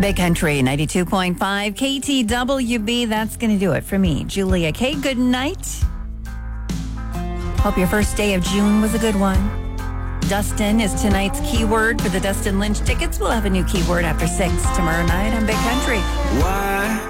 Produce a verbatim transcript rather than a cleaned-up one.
Big Country ninety-two point five K T W B. That's going to do it for me, Julia K. Good night. Hope your first day of June was a good one. Dustin is tonight's keyword for the Dustin Lynch tickets. We'll have a new keyword after six tomorrow night on Big Country. Why